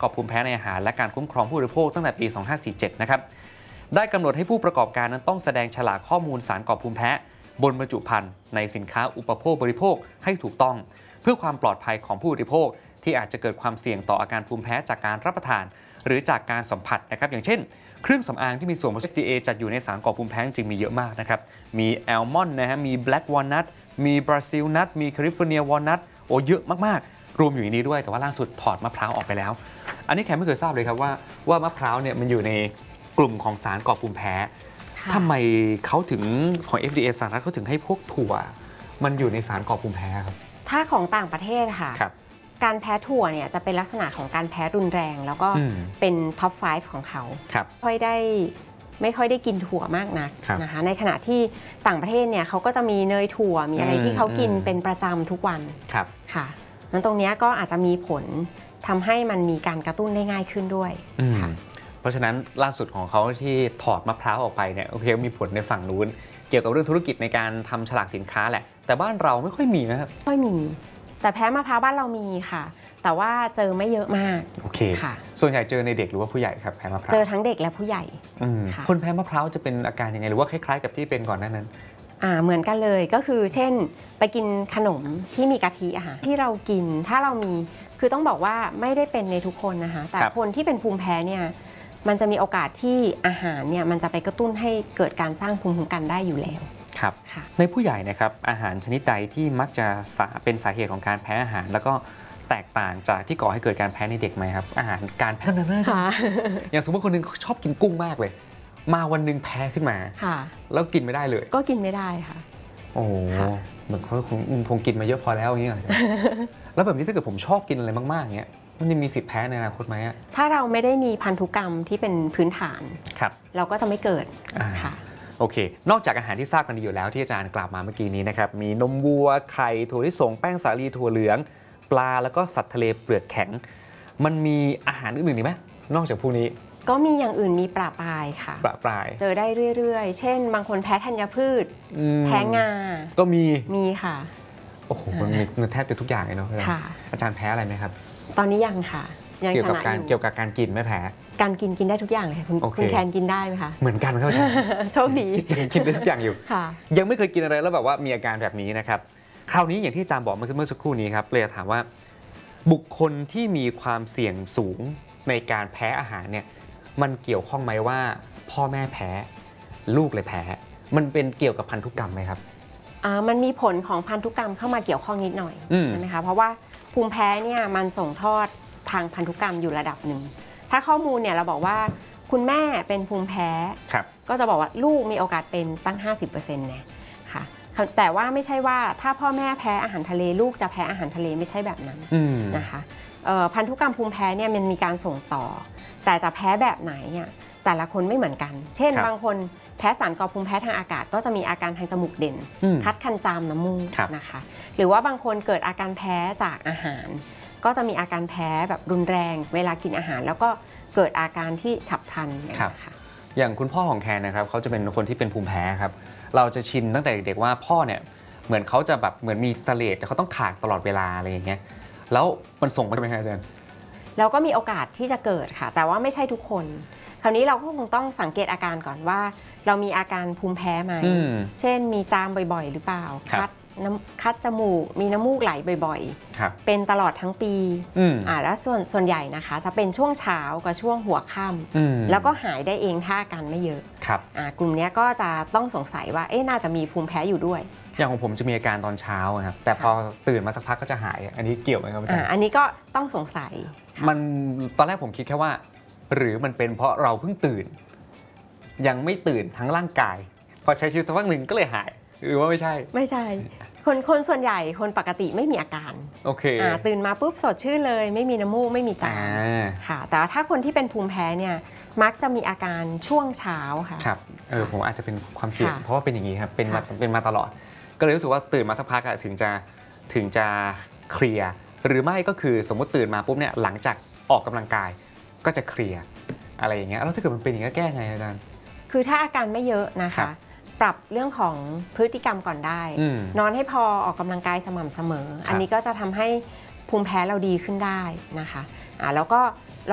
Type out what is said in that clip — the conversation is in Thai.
ก่อภูมิแพ้ในอาหารและการคุ้มครองผู้บริโภคตั้งแต่ปี 2547 นะครับได้กำหนดให้ผู้ประกอบการนั้นต้องแสดงฉลากข้อมูลสารก่อภูมิแพ้บนบรรจุภัณฑ์ในสินค้าอุปโภคบริโภคให้ถูกต้องเพื่อความปลอดภัยของผู้บริโภคที่อาจจะเกิดความเสี่ยงต่ออาการภูมิแพ้จากการรับประทานหรือจากการสัมผัสนะครับอย่างเช่นเครื่องสำอางที่มีส่วนผสม FDA จัดอยู่ในสารก่อภูมิแพ้จริงมีเยอะมากนะครับมีแอลมอนด์นะฮะมีแบล็กวอลนัทมีบราซิลนัทมีแคลิฟอร์เนียวอลนัทโอ้เยอะมากๆรวมอยู่ในนี้ด้วยแต่ว่าล่าสุดถอดมะพร้าวออกไปแล้วอันนี้แขกไม่เคยทราบเลยครับว่ามะพร้าวเนี่ยมันอยู่ในกลุ่มของสารก่อภูมิแพ้ทำไมเขาถึงของ FDA สหรัฐเขาถึงให้พวกถั่วมันอยู่ในสารก่อภูมิแพ้ครับถ้าของต่างประเทศค่ะการแพ้ถั่วเนี่ยจะเป็นลักษณะของการแพ้รุนแรงแล้วก็เป็นท็อป 5 ของเขาไม่ค่อยได้กินถั่วมากนักนะคะในขณะที่ต่างประเทศเนี่ยเขาก็จะมีเนยถั่วมีอะไรที่เขากินเป็นประจำทุกวันค่ะนั้นตรงนี้ก็อาจจะมีผลทำให้มันมีการกระตุ้นได้ง่ายขึ้นด้วยค่ะเพราะฉะนั้นล่าสุดของเขาที่ถอดมะพร้าวออกไปเนี่ยโอเคมีผลในฝั่งนู้นเกี่ยวกับเรื่องธุรกิจในการทำฉลากสินค้าแหละแต่บ้านเราไม่ค่อยมีนะครับไม่มีแต่แพ้มะพร้าวบ้านเรามีค่ะแต่ว่าเจอไม่เยอะมากโอเคค่ะส่วนใหญ่เจอในเด็กหรือว่าผู้ใหญ่ครับแพ้มะพร้าวเจอทั้งเด็กและผู้ใหญ่คนแพ้มะพร้าวจะเป็นอาการยังไงหรือว่าคล้ายๆกับที่เป็นก่อนหน้านั้นเหมือนกันเลยก็คือเช่นไปกินขนมที่มีกะทิอะค่ะที่เรากินถ้าเรามีคือต้องบอกว่าไม่ได้เป็นในทุกคนนะคะแต่คนที่เป็นภูมิแพ้เนี่ยมันจะมีโอกาสที่อาหารเนี่ยมันจะไปกระตุ้นให้เกิดการสร้างภูมิคุ้มกันได้อยู่แล้วครับในผู้ใหญ่นะครับอาหารชนิดใดที่มักจะเป็นสาเหตุของการแพ้อาหารแล้วก็แตกต่างจากที่ก่อให้เกิดการแพ้ในเด็กไหมครับอาหารการแพ้นั้นอย่างสมมติคนนึงชอบกินกุ้งมากเลยมาวันนึงแพ้ขึ้นมาแล้วกินไม่ได้เลยก็กินไม่ได้ค่ะโอ้เหมือนเขาคงกินมาเยอะพอแล้วอย่างเงี้ยแล้วแบบนี้ถ้าเกิดผมชอบกินอะไรมากๆอย่างเงี้ยมันจะมีสิทธิ์แพ้ในอนาคตไหมถ้าเราไม่ได้มีพันธุกรรมที่เป็นพื้นฐานเราก็จะไม่เกิดค่ะโอเคนอกจากอาหารที่ทราบกันดีอยู่แล้วที่อาจารย์กล่าวมาเมื่อกี้นี้นะครับมีนมวัวไข่ถั่วลิสงแป้งสาลีถั่วเหลืองปลาแล้วก็สัตว์ทะเลเปลือกแข็งมันมีอาหารอื่นๆอีกไหมนอกจากพวกนี้ก็มีอย่างอื่นมีประปรายค่ะประปรายเจอได้เรื่อยๆเช่นบางคนแพ้ธัญพืชแพ้งาก็มีค่ะโอ้โหมันแทบจะทุกอย่างเลยเนาะอาจารย์แพ้อะไรไหมครับตอนนี้ยังค่ะเกี่ยวกับการกินไม่แพ้การกินได้ทุกอย่างเลยคุณแคนกินได้ไหมคะเหมือนกันครับอาจารย์โชคดียังกินได้ทุกอย่างอยู่ยังไม่เคยกินอะไรแล้วแบบว่ามีอาการแบบนี้นะครับคราวนี้อย่างที่อาจารย์บอกเมื่อสักครู่นี้ครับเลยถามว่าบุคคลที่มีความเสี่ยงสูงในการแพ้อาหารเนี่ยมันเกี่ยวข้องไหมว่าพ่อแม่แพ้ลูกเลยแพ้มันเป็นเกี่ยวกับพันธุกรรมไหมครับมันมีผลของพันธุกรรมเข้ามาเกี่ยวข้องนิดหน่อยใช่ไหมคะเพราะว่าภูมิแพ้เนี่ยมันส่งทอดทางพันธุกรรมอยู่ระดับหนึ่งถ้าข้อมูลเนี่ยเราบอกว่าคุณแม่เป็นภูมิแพ้ก็จะบอกว่าลูกมีโอกาสเป็นตั้ง 50% เนี่ยค่ะแต่ว่าไม่ใช่ว่าถ้าพ่อแม่แพ้อาหารทะเลลูกจะแพ้อาหารทะเลไม่ใช่แบบนั้นนะคะพันธุกรรมภูมิแพ้เนี่ยมันมีการส่งต่อแต่จะแพ้แบบไหนเนี่ยแต่ละคนไม่เหมือนกันเช่นบางคนแพ้สารก่อภูมิแพ้ทางอากาศก็จะมีอาการทางจมูกเด่นคัดคันจามน้ำมูกนะคะหรือว่าบางคนเกิดอาการแพ้จากอาหารก็จะมีอาการแพ้แบบรุนแรงเวลากินอาหารแล้วก็เกิดอาการที่ฉับพลันนะคะอย่างคุณพ่อของแคนนะครับเขาจะเป็นคนที่เป็นภูมิแพ้ครับเราจะชินตั้งแต่เด็กๆว่าพ่อเนี่ยเหมือนเขาจะแบบเหมือนมีเสลดแต่เขาต้องขากตลอดเวลาอะไรอย่างเงี้ยแล้วมันส่งมาใช่ไหมครับอาจารย์เราก็มีโอกาสที่จะเกิดค่ะแต่ว่าไม่ใช่ทุกคนคราวนี้เราก็คงต้องสังเกตอาการก่อนว่าเรามีอาการภูมิแพ้ไหมเช่นมีจามบ่อยๆหรือเปล่าคัดจมูกมีน้ำมูกไหลบ่อยๆเป็นตลอดทั้งปีแล้วส่วนใหญ่นะคะจะเป็นช่วงเช้ากับช่วงหัวค่ำแล้วก็หายได้เองถ้าอาการไม่เยอะกลุ่มนี้ก็จะต้องสงสัยว่าน่าจะมีภูมิแพ้อยู่ด้วยอย่างของผมจะมีอาการตอนเช้าครับแต่พอตื่นมาสักพักก็จะหายอันนี้เกี่ยวไหมครับอาจารย์อันนี้ก็ต้องสงสัยมันตอนแรกผมคิดแค่ว่าหรือมันเป็นเพราะเราเพิ่งตื่นยังไม่ตื่นทั้งร่างกายพอใช้ชีวิตสักพักหนึ่งก็เลยหายหรือว่าไม่ใช่คนส่วนใหญ่คนปกติไม่มีอาการโอเคตื่นมาปุ๊บสดชื่นเลยไม่มีน้ำมูกไม่มีจามค่ะแต่ถ้าคนที่เป็นภูมิแพ้เนี่ยมักจะมีอาการช่วงเช้าค่ะครับผมอาจจะเป็นความเสี่ยงเพราะว่าเป็นอย่างนี้ครับเป็นมาตลอดก็เลยรู้สึกว่าตื่นมาสักพักถึงจะเคลียร์หรือไม่ก็คือสมมติตื่นมาปุ๊บเนี่ยหลังจากออกกำลังกายก็จะเคลียร์อะไรอย่างเงี้ยแล้วถ้าเกิดมันเป็นอย่างนี้แก้ไงอาจารย์คือถ้าอาการไม่เยอะนะคะปรับเรื่องของพฤติกรรมก่อนได้นอนให้พอออกกำลังกายสม่ำเสมออันนี้ก็จะทำให้ภูมิแพ้เราดีขึ้นได้นะคะแล้วก็